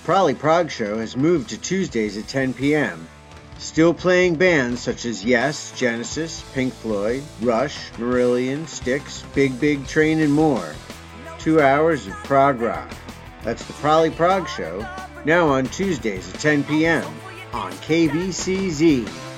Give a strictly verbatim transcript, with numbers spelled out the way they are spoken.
Prolly Prog Show has moved to Tuesdays at ten p.m. Still playing bands such as Yes, Genesis, Pink Floyd, Rush, Marillion, Styx, Big Big Train, and more. Two hours of prog rock. That's the Prolly Prog Show, now on Tuesdays at ten p.m. on K B C Z.